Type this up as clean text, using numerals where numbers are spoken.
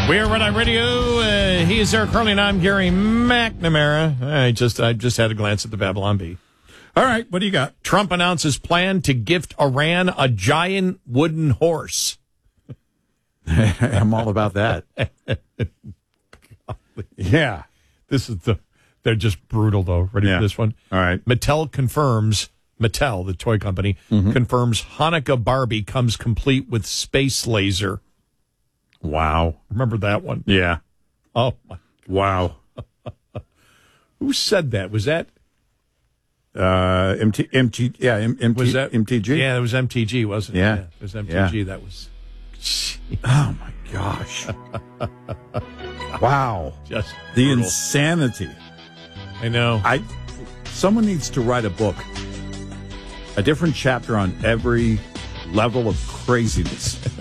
We're Red Eye Radio. He is Eric Curley, and I'm Gary McNamara. I just had a glance at the Babylon Bee. All right, what do you got? Trump announces plan to gift Iran a giant wooden horse. I'm all about that. Yeah. They're just brutal, though. Ready for this one? All right. Mattel, the toy company, confirms Hanukkah Barbie comes complete with space laser. Wow. Remember that one? Yeah. Oh, my. Wow. Who said that? Was that? MTG. Was that MTG? Yeah, it was MTG, wasn't it? Yeah. It was MTG. Yeah. That was. Oh, my gosh. Wow. Just the brutal. Insanity. I know. Someone needs to write a book, a different chapter on every level of craziness